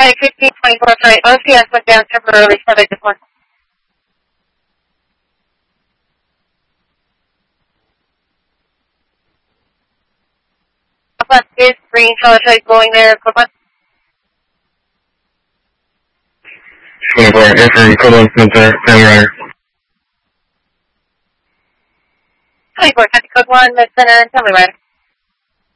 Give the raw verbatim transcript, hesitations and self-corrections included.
Hi, fifteen twenty-four, sorry, O C S went down temporarily, so I just want. Bus is green, so should going there, equivalent. twenty-four, answer equivalent, Spencer, family rider. twenty-four, County Code one, the center, family rider.